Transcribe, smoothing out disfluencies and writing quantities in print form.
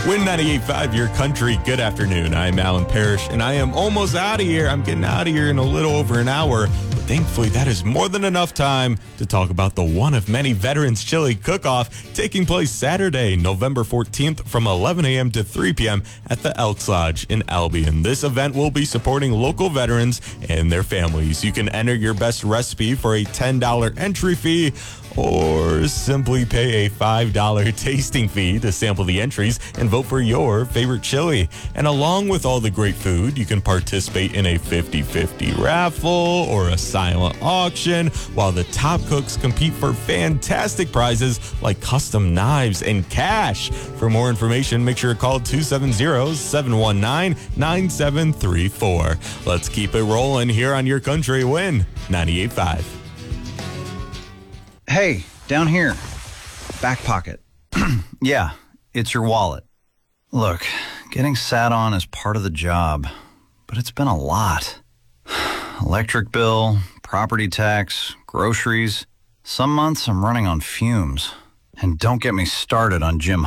Win 98.5, your country. Good afternoon. I'm Alan Parrish, and I am almost out of here. I'm getting out of here in a little over an hour. But thankfully, that is more than enough time to talk about the one of many Veterans Chili Cook-Off taking place Saturday, November 14th from 11 a.m. to 3 p.m. at the Elks Lodge in Albion. This event will be supporting local veterans and their families. You can enter your best recipe for a $10 entry fee, or simply pay a $5 tasting fee to sample the entries and vote for your favorite chili. And along with all the great food, you can participate in a 50-50 raffle or a silent auction, while the top cooks compete for fantastic prizes like custom knives and cash. For more information, make sure to call 270-719-9734. Let's keep it rolling here on Your Country Win 98.5. Hey, down here. Back pocket. Yeah, it's your wallet. Look, getting sat on is part of the job, but it's been a lot. Electric bill, property tax, groceries. Some months I'm running on fumes. And don't get me started on gym